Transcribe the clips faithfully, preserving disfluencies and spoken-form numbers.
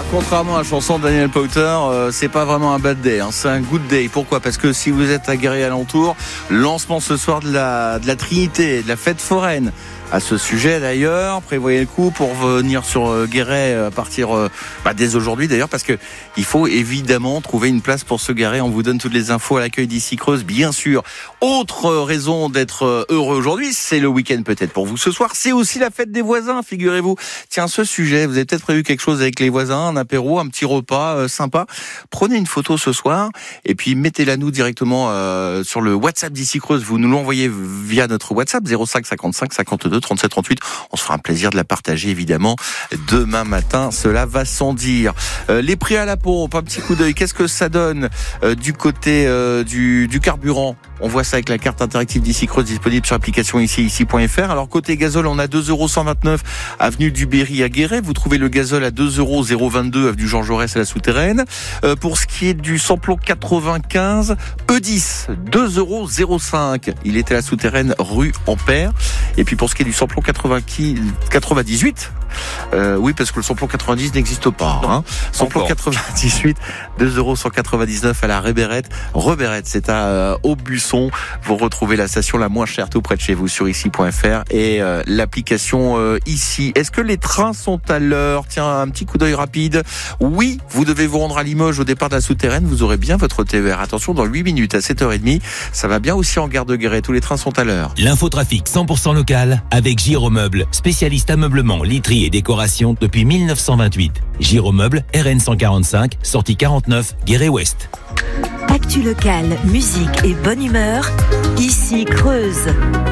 contrairement à la chanson de Daniel Powter, euh, c'est pas vraiment un bad day, hein, c'est un good day. Pourquoi ? Parce que si vous êtes à Guéret alentour, lancement ce soir de la, de la Trinité, de la fête foraine. À ce sujet d'ailleurs, prévoyez le coup pour venir sur euh, Guéret à partir euh, bah, dès aujourd'hui d'ailleurs, parce que il faut évidemment trouver une place pour se garer. On vous donne toutes les infos à l'accueil d'Ici Creuse, bien sûr. Autre raison d'être heureux aujourd'hui, c'est le week-end peut-être pour vous ce soir. C'est aussi la fête des voisins, figurez-vous. Tiens, ce sujet, vous avez peut-être prévu quelque chose avec les voisins, un apéro, un petit repas euh, sympa. Prenez une photo ce soir et puis mettez-la nous directement euh, sur le WhatsApp d'Ici Creuse. Vous nous l'envoyez via notre WhatsApp zéro cinq cinquante-cinq cinquante-deux trente-sept trente-huit. On se fera un plaisir de la partager évidemment demain matin, cela va sans dire. Euh, les prix à la pompe, un petit coup d'œil, qu'est-ce que ça donne euh, du côté euh, du, du carburant? On voit ça avec la carte interactive d'Ici Creuse disponible sur l'application ici ici point f r. Alors côté gazole, on a deux euros cent vingt-neuf avenue du Berry à Guéret. Vous trouvez le gazole à deux euros zéro vingt-deux avenue Jean Jaurès à la Souterraine. Euh, pour ce qui est du samplon quatre-vingt-quinze E dix, deux euros zéro cinq. Il était à la Souterraine rue Ampère. Et puis pour ce qui est du samplon quatre-vingt-dix-huit, euh, oui parce que le samplon quatre-vingt-dix n'existe pas. Hein. Samplon quatre-vingt-dix-huit, deux euros cent quatre-vingt-dix-neuf à la Rébérette. Rebérette, c'est à euh, Aubusson. Vous retrouvez la station la moins chère tout près de chez vous sur ici point f r et euh, l'application euh, ici. Est-ce que les trains sont à l'heure? Tiens, un petit coup d'œil rapide. Oui, vous devez vous rendre à Limoges au départ de la Souterraine. Vous aurez bien votre T E R. Attention, dans huit minutes à sept heures trente, ça va bien aussi en gare de Guéret. Tous les trains sont à l'heure. L'infotrafic cent pour cent local avec Giromeuble, spécialiste ameublement, literie et décoration depuis mille neuf cent vingt-huit. Giromeuble, R N cent quarante-cinq, sortie quarante-neuf, Guéret-Ouest. Actu locale, musique et bonne humeur, Ici Creuse.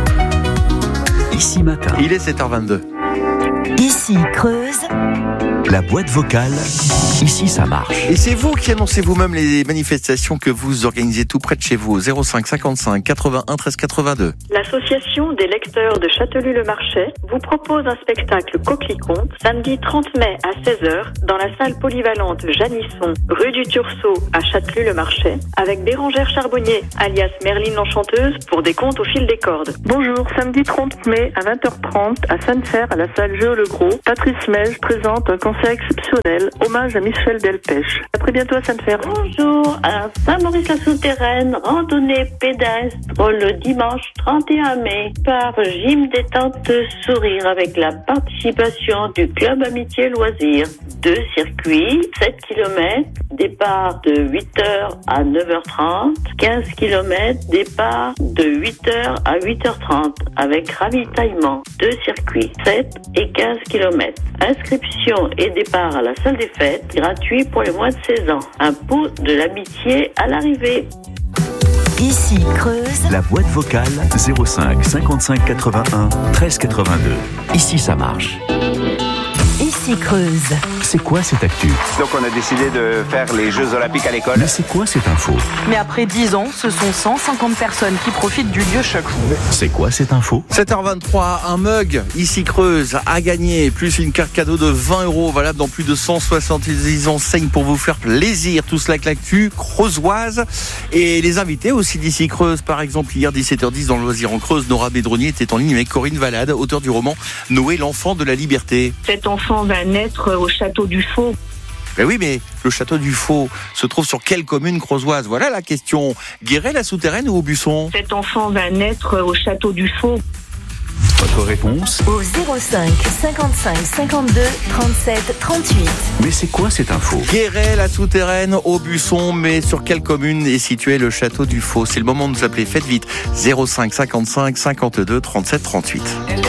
Ici matin. Il est sept heures vingt-deux. Ici Creuse. La boîte vocale, ici ça marche. Et c'est vous qui annoncez vous-même les manifestations que vous organisez tout près de chez vous. zéro cinq cinquante-cinq quatre-vingt-un treize quatre-vingt-deux. L'association des lecteurs de Châtellus-le-Marchais vous propose un spectacle Coquelicot samedi trente mai à seize heures dans la salle polyvalente Janisson, rue du Turceau à Châtellus-le-Marchais, avec Bérangère Charbonnier, alias Merline l'Enchanteuse, pour des contes au fil des cordes. Bonjour, samedi trente mai à vingt heures trente à Sainte-Serre à la salle Géo-le-Gros, Patrice Mège présente un concert exceptionnel, hommage à Michel Delpech. À très bientôt à Sainte-Serre. Bonjour, à Saint-Maurice-la-Souterraine, randonnée pédestre le dimanche trente et un mai par Gym Détente Sourire avec la participation du Club Amitié Loisirs. Deux circuits, sept kilomètres, départ de huit heures à neuf heures trente, quinze kilomètres, départ de huit heures à huit heures trente avec ravitaillement. Deux circuits, sept et quinze kilomètres. Inscription et départ à la salle des fêtes, gratuit pour les moins de seize ans. Un pot de l'amitié à l'arrivée. Ici Creuse. La boîte vocale zéro cinq cinquante-cinq quatre-vingt-un treize quatre-vingt-deux. Ici ça marche. Ici Creuse. C'est quoi cette actu? Donc on a décidé de faire les Jeux Olympiques à l'école. Mais c'est quoi cette info? Mais après dix ans, ce sont cent cinquante personnes qui profitent du lieu chaque jour. C'est quoi cette info? sept heures vingt-trois, un mug Ici Creuse à gagner, plus une carte cadeau de vingt euros valable dans plus de cent soixante-dix enseignes pour vous faire plaisir. Tout cela avec l'actu creusoise et les invités aussi d'Ici Creuse. Par exemple, hier dix-sept heures dix dans le Loisir en Creuse, Nora Bédronier était en ligne avec Corinne Valade, auteur du roman Noé l'enfant de la liberté. Cet enfant va naître au château du Faux. Ben oui, mais le château du Faux se trouve sur quelle commune creusoise? Voilà la question. Guéret, la Souterraine ou Aubusson? Cet enfant va naître au château du Faux. Votre réponse? Au zéro cinq cinquante-cinq cinquante-deux trente-sept trente-huit. Mais c'est quoi cette info? Guéret, la Souterraine, Aubusson, mais sur quelle commune est situé le château du Faux? C'est le moment de nous appeler. Faites vite. zéro cinq cinquante-cinq cinquante-deux trente-sept trente-huit.